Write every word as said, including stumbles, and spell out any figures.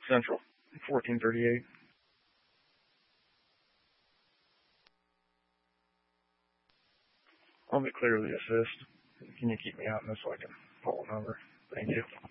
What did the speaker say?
Central, fourteen thirty-eight. I'll be clear of the assist. Can you keep me out in this so I can pull a number? Thank you.